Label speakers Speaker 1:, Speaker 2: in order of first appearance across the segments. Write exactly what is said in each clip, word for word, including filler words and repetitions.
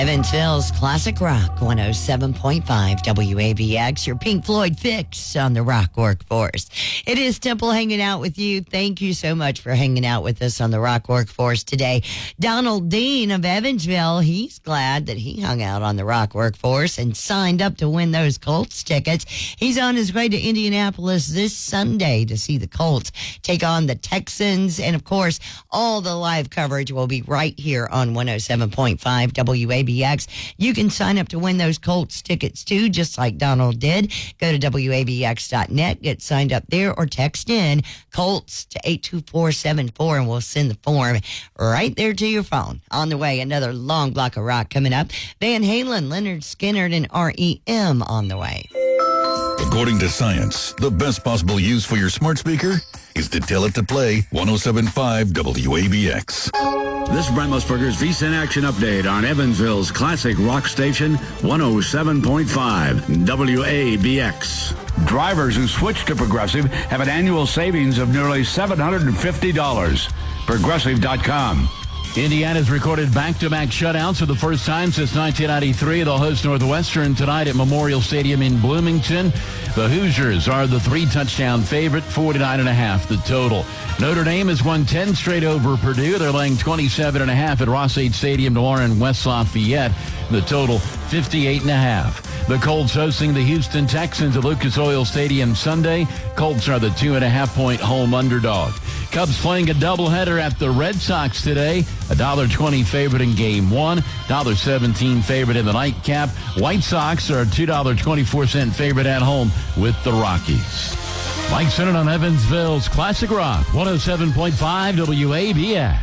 Speaker 1: Evansville's Classic Rock one oh seven point five W A B X, your Pink Floyd fix on the Rock Workforce. It is Temple hanging out with you. Thank you so much for hanging out with us on the Rock Workforce today. Donald Dean of Evansville, he's glad that he hung out on the Rock Workforce and signed up to win those Colts tickets. He's on his way to Indianapolis this Sunday to see the Colts take on the Texans. And of course, all the live coverage will be right here on one oh seven point five W A B X. You can sign up to win those Colts tickets too, just like Donald did. Go to W A B X dot net, get signed up there, or text in Colts to eight two four seven four, and we'll send the form right there to your phone. On the way, another long block of rock coming up. Van Halen, Leonard Skinner, and R E M on the way.
Speaker 2: According to science, the best possible use for your smart speaker is to tell it to play one oh seven point five W A B X.
Speaker 3: This is Brent Musburger's V S I N Action Update on Evansville's classic rock station, one oh seven point five W A B X. Drivers who switch to Progressive have an annual savings of nearly seven hundred fifty dollars. Progressive dot com.
Speaker 4: Indiana's recorded back-to-back shutouts for the first time since nineteen ninety-three. They'll host Northwestern tonight at Memorial Stadium in Bloomington. The Hoosiers are the three-touchdown favorite, forty-nine and a half the total. Notre Dame has won ten straight over Purdue. They're laying twenty-seven and a half at Ross-Ade Stadium to Warren West Lafayette. The total, fifty-eight and a half. The Colts hosting the Houston Texans at Lucas Oil Stadium Sunday. Colts are the two and a half point home underdog. Cubs playing a doubleheader at the Red Sox today. A one dollar twenty favorite in game one, one dollar seventeen favorite in the nightcap. White Sox are a two dollars and twenty-four cents favorite at home with the Rockies. Mike Sennett on Evansville's Classic Rock, one oh seven point five W A B X.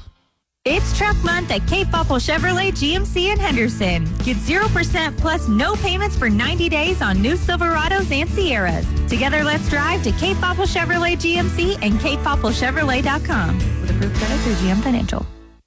Speaker 5: It's Truck Month at Cape Popple Chevrolet G M C in Henderson. Get zero percent plus no payments for ninety days on new Silverados and Sierras. Together, let's drive to Cape Popple Chevrolet G M C and cape popple chevrolet dot com. With approved credit through G M Financial.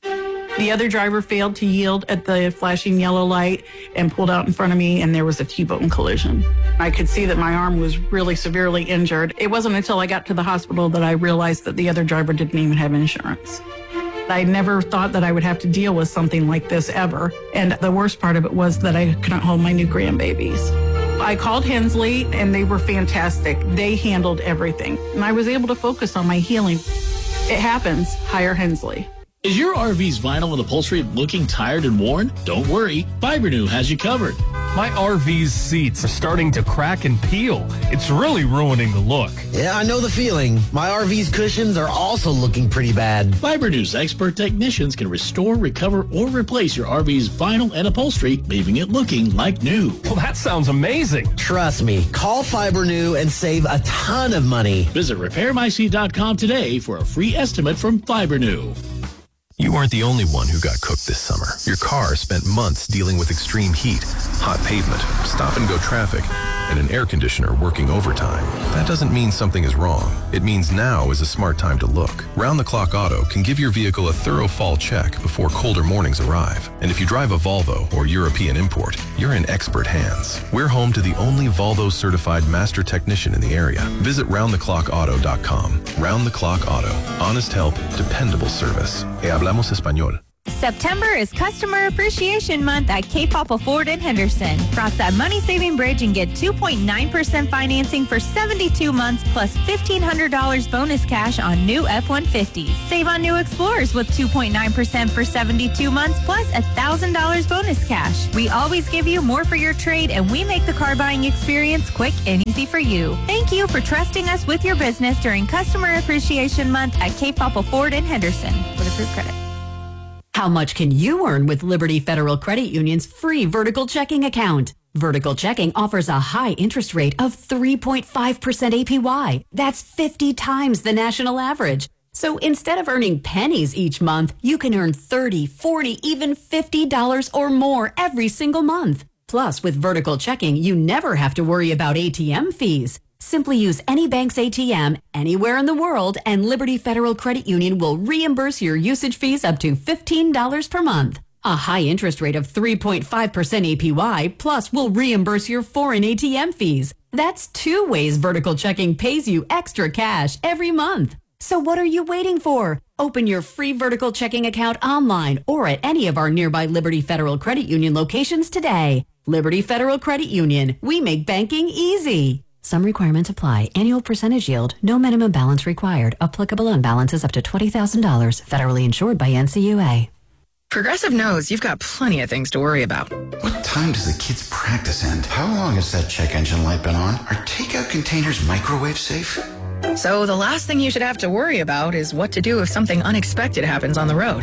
Speaker 6: The other driver failed to yield at the flashing yellow light and pulled out in front of me, and there was a T-bone collision. I could see that my arm was really severely injured. It wasn't until I got to the hospital that I realized that the other driver didn't even have insurance. I never thought that I would have to deal with something like this ever. And the worst part of it was that I couldn't hold my new grandbabies. I called Hensley, and they were fantastic. They handled everything. And I was able to focus on my healing. It happens. Hire Hensley.
Speaker 7: Is your R V's vinyl and upholstery looking tired and worn? Don't worry, Fibernew has you covered.
Speaker 8: My R V's seats are starting to crack and peel. It's really ruining the look.
Speaker 9: Yeah, I know the feeling. My R V's cushions are also looking pretty bad.
Speaker 7: Fibernew's expert technicians can restore, recover, or replace your R V's vinyl and upholstery, leaving it looking like new.
Speaker 8: Well, that sounds amazing.
Speaker 9: Trust me. Call Fibernew and save a ton of money.
Speaker 7: Visit repair my seat dot com today for a free estimate from Fibernew.
Speaker 10: You weren't the only one who got cooked this summer. Your car spent months dealing with extreme heat, hot pavement, stop-and-go traffic, and an air conditioner working overtime. That doesn't mean something is wrong. It means now is a smart time to look. Round-the-Clock Auto can give your vehicle a thorough fall check before colder mornings arrive. And if you drive a Volvo or European import, you're in expert hands. We're home to the only Volvo-certified master technician in the area. Visit round the clock auto dot com. Round the Clock Auto. Honest help, dependable service. E hablamos español.
Speaker 5: September is Customer Appreciation Month at Cape Popple Ford in Henderson. Cross that money-saving bridge and get two point nine percent financing for seventy-two months plus fifteen hundred dollars bonus cash on new F one fifties. Save on new Explorers with two point nine percent for seventy-two months plus one thousand dollars bonus cash. We always give you more for your trade, and we make the car buying experience quick and easy for you. Thank you for trusting us with your business during Customer Appreciation Month at Cape Popple Ford in Henderson. With approved credit.
Speaker 11: How much can you earn with Liberty Federal Credit Union's free vertical checking account? Vertical checking offers a high interest rate of three point five percent A P Y. That's fifty times the national average. So instead of earning pennies each month, you can earn thirty, forty, even fifty dollars or more every single month. Plus, with vertical checking, you never have to worry about A T M fees. Simply use any bank's A T M anywhere in the world, and Liberty Federal Credit Union will reimburse your usage fees up to fifteen dollars per month. A high interest rate of three point five percent A P Y, plus will reimburse your foreign A T M fees. That's two ways vertical checking pays you extra cash every month. So what are you waiting for? Open your free Vertical checking account online or at any of our nearby Liberty Federal Credit Union locations today. Liberty Federal Credit Union. We make banking easy. Some requirements apply. Annual percentage yield. No minimum balance required. Applicable on balances up to twenty thousand dollars. Federally insured by N C U A.
Speaker 12: Progressive knows you've got plenty of things to worry about.
Speaker 13: What time does the kids' practice end? How long has that check engine light been on? Are takeout containers microwave safe?
Speaker 12: So the last thing you should have to worry about is what to do if something unexpected happens on the road.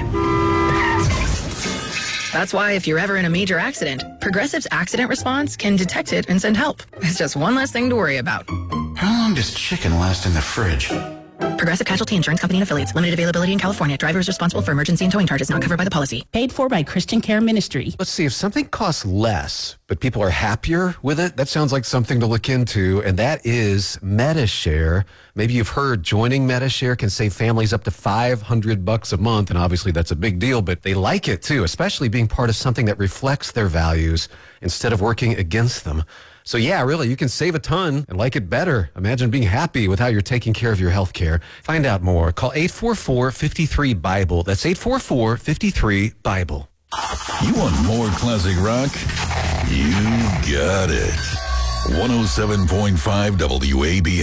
Speaker 12: That's why if you're ever in a major accident, Progressive's accident response can detect it and send help. It's just one less thing to worry about.
Speaker 13: How long does chicken last in the fridge?
Speaker 12: Progressive Casualty Insurance Company and Affiliates. Limited availability in California. Driver is responsible for emergency and towing charges not covered by the policy.
Speaker 14: Paid for by Christian Care Ministry.
Speaker 15: Let's see, if something costs less, but people are happier with it, that sounds like something to look into, and that is MediShare. Maybe you've heard joining MediShare can save families up to five hundred bucks a month, and obviously that's a big deal, but they like it too, especially being part of something that reflects their values instead of working against them. So yeah, really, you can save a ton and like it better. Imagine being happy with how you're taking care of your health care. Find out more. Call eight four four, five three, BIBLE. That's eight four four, five three, BIBLE.
Speaker 2: You want more classic rock? You got it. one oh seven point five W A B